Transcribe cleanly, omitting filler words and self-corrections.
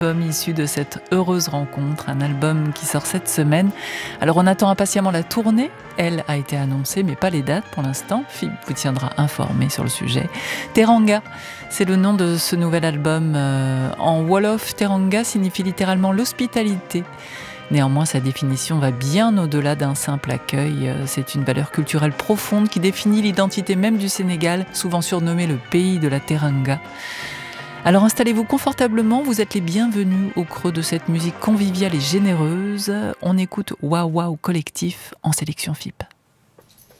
Album issu de cette heureuse rencontre, un album qui sort cette semaine. Alors on attend impatiemment la tournée, elle a été annoncée mais pas les dates pour l'instant. Philippe vous tiendra informé sur le sujet. Teranga, c'est le nom de ce nouvel album. En Wolof, Teranga signifie littéralement l'hospitalité. Néanmoins, sa définition va bien au-delà d'un simple accueil. C'est une valeur culturelle profonde qui définit l'identité même du Sénégal, souvent surnommé le pays de la Teranga. Alors installez-vous confortablement, vous êtes les bienvenus au creux de cette musique conviviale et généreuse. On écoute Waouh Waouh Collectif en sélection FIP.